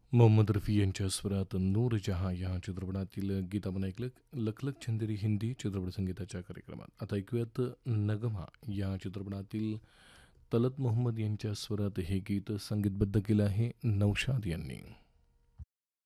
मोहम्मद रफी यांच्या स्वरात नूर जहाँ या चित्रपटातील गीत आपण ऐकलं. लखलख चंदेरी हिंदी चित्रपट संगीताच्या कार्यक्रमात आता ऐकूयात नगमा या चित्रपटातील तलत मोहम्मद यांच्या स्वरात हे गीत संगीतबद्ध केलं आहे नौशाद यांनी.